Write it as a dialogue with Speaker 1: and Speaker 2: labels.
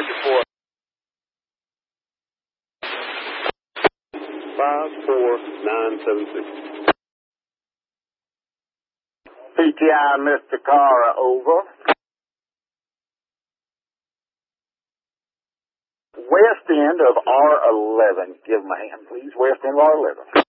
Speaker 1: Bridget 54976.
Speaker 2: PTI Mr. Cara, over. West end of R11. Give him a hand, please. West end of R11.